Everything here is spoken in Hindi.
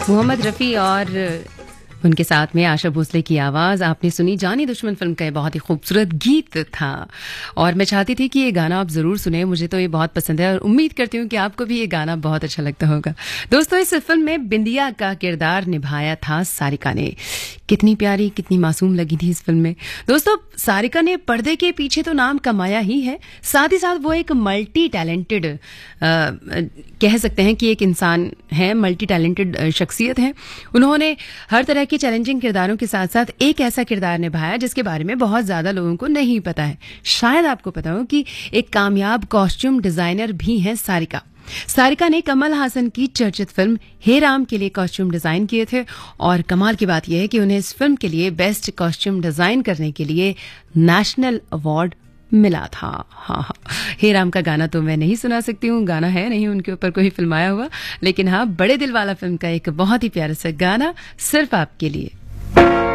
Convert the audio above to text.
मोहम्मद रफ़ी और उनके साथ में आशा भोसले की आवाज़ आपने सुनी। जानी दुश्मन फिल्म का बहुत ही खूबसूरत गीत था और मैं चाहती थी कि ये गाना आप ज़रूर सुने। मुझे तो ये बहुत पसंद है और उम्मीद करती हूँ कि आपको भी ये गाना बहुत अच्छा लगता होगा। दोस्तों, इस फिल्म में बिंदिया का किरदार निभाया था सारिका ने। कितनी प्यारी, कितनी मासूम लगी थी इस फिल्म में। दोस्तों, सारिका ने पर्दे के पीछे तो नाम कमाया ही है, साथ ही साथ वो एक मल्टी टैलेंटेड कह सकते हैं कि एक इंसान है, मल्टी टैलेंटेड शख्सियत है। उन्होंने हर तरह के चैलेंजिंग किरदारों के साथ साथ एक ऐसा किरदार निभाया जिसके बारे में बहुत ज्यादा लोगों को नहीं पता है। शायद आपको पता हो कि एक कामयाब कॉस्ट्यूम डिजाइनर भी है सारिका। सारिका ने कमल हासन की चर्चित फिल्म हे राम के लिए कॉस्ट्यूम डिजाइन किए थे और कमाल की बात यह है कि उन्हें इस फिल्म के लिए बेस्ट कॉस्ट्यूम डिजाइन करने के लिए नेशनल अवार्ड मिला था। हाँ, हे राम का गाना तो मैं नहीं सुना सकती हूँ, गाना है नहीं उनके ऊपर कोई फिल्माया हुआ, लेकिन हाँ, बड़े दिल वाला फिल्म का एक बहुत ही प्यारा सा गाना सिर्फ आपके लिए।